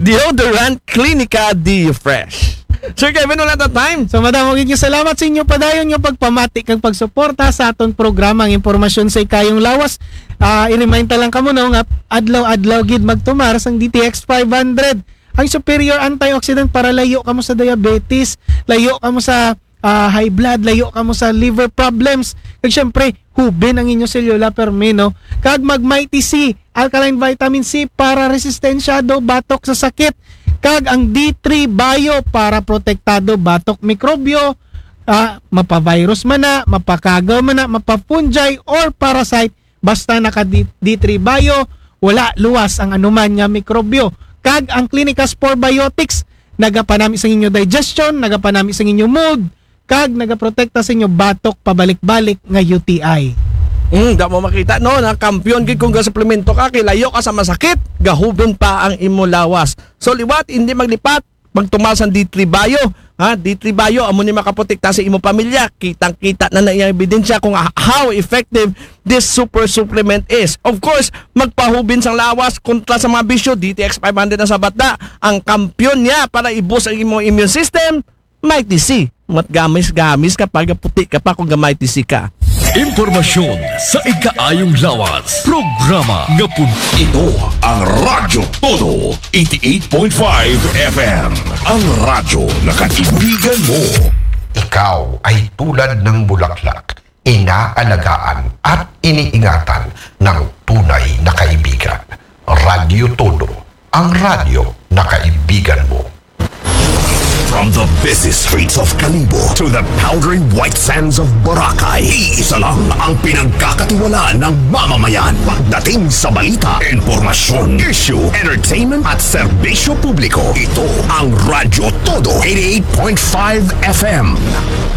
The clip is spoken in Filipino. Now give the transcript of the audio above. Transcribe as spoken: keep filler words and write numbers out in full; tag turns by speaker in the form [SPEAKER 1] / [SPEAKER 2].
[SPEAKER 1] Deodorant Clinica D Fresh. Sir Kevin, wala na time.
[SPEAKER 2] So madam, magiging salamat sa inyo padayon nyo pagpamati kag pagsuporta sa aton programa. Ang impormasyon sa ikayong lawas. Uh, I-remind ta lang kamo no nga adlaw-adlaw gid magtumar sang D T X five hundred. Ang superior antioxidant para layo kamo sa diabetes, layo kamo sa uh, high blood, layo kamo sa liver problems. Kag syempre, hubin ang inyong selula permino. Kag mag Mighty C, alkaline vitamin C para resistensyado batok sa sakit. Kag ang D three Bio para protektado batok mikrobyo, uh, mapa-virus man na, mapakagaw man na, mapa-fungi or parasite, basta naka D three Bio, wala luwas ang anuman nga mikrobyo. Kag ang Clinica Spore Biotics, nagapanami sa inyo digestion, nagapanami sa inyo mood, kag nagaprotekta sa inyo batok pabalik-balik nga U T I.
[SPEAKER 1] Hmm, da mo makita no, na kampiyon gid kung ga-suplemento ka, kilayo ka sa masakit, gahubon pa ang imo lawas. So liwat, hindi maglipat, magtumal sa D three Bio. Ha, D three Bio amo ni makaprotekta sa imo pamilya. Kitang-kita na na iyang ebidensya kung how effective this super supplement is. Of course, magpahubin sang lawas kontra sa mga bisyo. D T X five hundred na sa bata, ang kampiyon niya para i-boost ang imo immune system. Mighty C. Matgamis-gamis kapag puti ka pa kung Mighty C ka.
[SPEAKER 3] Impormasyon sa ikaayong lawas. Programa nga pun.
[SPEAKER 4] Ito ang Radyo Todo eighty-eight point five F M. Ang radyo na kaibigan mo.
[SPEAKER 5] Ikaw ay tulad ng bulaklak, inaalagaan at iniingatan ng tunay na kaibigan. Radyo Todo, ang radyo na kaibigan mo.
[SPEAKER 4] From the busy streets of Kalibo to the powdery white sands of Boracay, iisa lang ang pinagkakatiwalaan ng mamamayan pagdating sa balita, impormasyon, issue, entertainment at serbisyo publiko. Ito ang Radyo Todo eighty-eight point five F M.